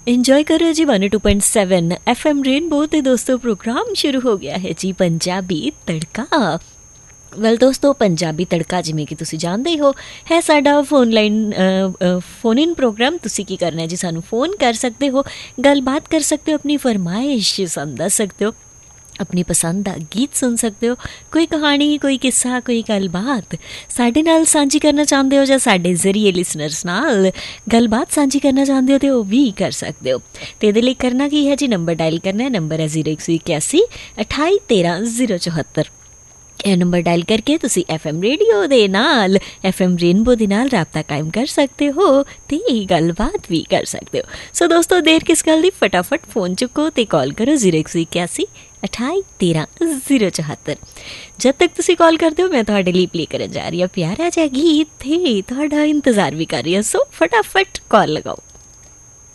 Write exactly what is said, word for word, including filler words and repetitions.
Enjoy ਕਰ ਰਹੇ ਹੋ ਜੀ one two point seven F M rainbow ਤੇ ਦੋਸਤੋ ਪ੍ਰੋਗਰਾਮ ਸ਼ੁਰੂ ਹੋ ਗਿਆ ਹੈ ਜੀ ਪੰਜਾਬੀ ਤੜਕਾ। ਵੈਲ ਦੋਸਤੋ ਪੰਜਾਬੀ ਤੜਕਾ ਜਿਵੇਂ ਕਿ ਤੁਸੀਂ ਜਾਣਦੇ ਹੀ ਹੋ ਹੈ ਸਾਡਾ ਫੋਨਲਾਈਨ ਫੋਨ ਇਨ ਪ੍ਰੋਗਰਾਮ। ਤੁਸੀਂ ਕੀ ਕਰਨਾ ਹੈ ਜੀ, ਸਾਨੂੰ फ़ोन कर सकते हो, ਗੱਲਬਾਤ ਕਰ सकते हो, अपनी फरमाइश ਸਾਨੂੰ ਦੱਸ सकते हो, अपनी पसंद का गीत सुन सकते हो, कोई कहानी कोई किस्सा कोई गलबात साडे नाल सांझी करना चाहते हो या साडे जरिए लिसनर्स नाल गलबात सांझी करना चाहते हो तो वह भी कर सकते हो। तो ये करना की है जी, नंबर डायल करना है, नंबर है जीरो एक सौ इक्यासी अठाई तेरह जीरो चौहत्तर। यह नंबर डायल करके तुसी एफ एम रेडियो दे नाल एफ एम रेनबो दे नाल राबता कायम कर सकते हो ते गलबात भी कर सकते हो। सो दोस्तों देर किस गल दी, फटाफट फोन चुको ते कॉल करो जीरो एक सौ इक्यासी अठाई तेरह जीरो चौहत्तर। जब तक तुसी कॉल करते हो मैं तुहाडे लिए प्ले करन जा रही हूँ प्यारा जिहा गीत ते तुहाडा इंतजार भी कर रही हूँ। सो फटाफट कॉल लगाओ।